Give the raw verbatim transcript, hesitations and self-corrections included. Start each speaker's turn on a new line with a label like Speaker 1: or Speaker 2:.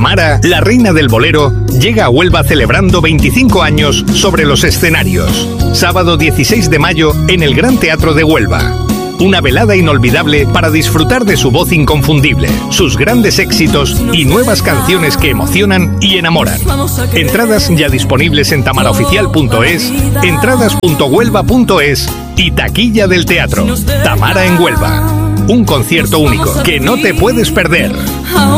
Speaker 1: Tamara, la reina del bolero, llega a Huelva celebrando veinticinco años sobre los escenarios. Sábado dieciséis de mayo en el Gran Teatro de Huelva. Una velada inolvidable para disfrutar de su voz inconfundible, sus grandes éxitos y nuevas canciones que emocionan y enamoran. Entradas ya disponibles en tamaraoficial punto es, entradas punto huelva punto es y taquilla del teatro. Tamara en Huelva. Un concierto único que no te puedes perder.